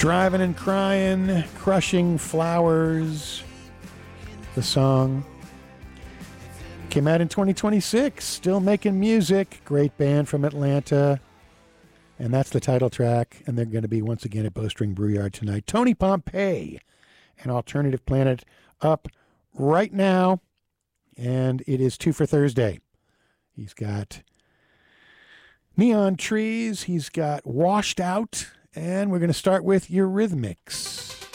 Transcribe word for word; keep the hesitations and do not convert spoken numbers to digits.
Driving and Crying, Crushing Flowers, the song. Came out in twenty twenty-six, still making music. Great band from Atlanta. And that's the title track. And they're going to be once again at Bowstring Brewyard tonight. Tony Pompey and Alternative Planet up right now. And it is two for Thursday. He's got Neon Trees. He's got Washed Out. And we're going to start with Eurythmics.